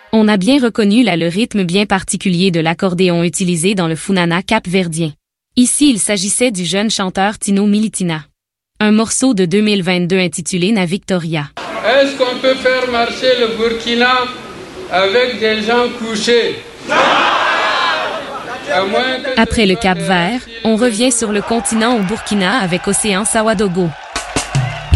On a bien reconnu là le rythme bien particulier de l'accordéon utilisé dans le funana cap-verdien. Ici, il s'agissait du jeune chanteur Tino Militina. Un morceau de 2022 intitulé Na Victoria. Est-ce qu'on peut faire marcher le Burkina avec des gens couchés? Après le Cap-Vert, on revient sur le continent au Burkina avec Océan Sawadogo.